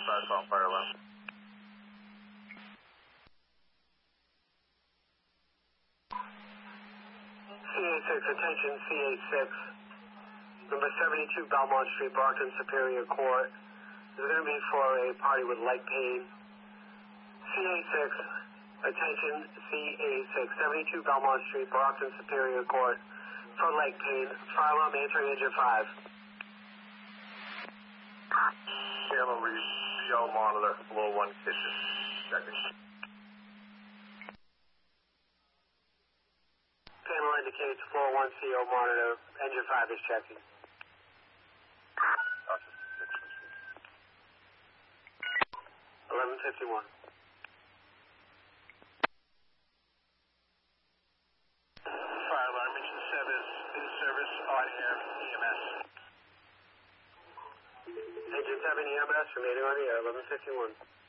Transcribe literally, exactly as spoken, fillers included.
Fast on fire alarm. C A six, attention, C A six. Number seventy-two Belmont Street, Brockton Superior Court. This is going to be for a party with leg pain. C A six, attention, C A six, seventy-two Belmont Street, Brockton Superior Court. For leg pain, fire alarm answering engine five. Channel read, C O monitor, floor one kitchen. Checking. Panel indicates floor one C O monitor, engine five is checking. eleven fifty-one. Fire alarm, engine service, in service, on air, E M S. Engine seven E M S remaining on the air, eleven fifty-one.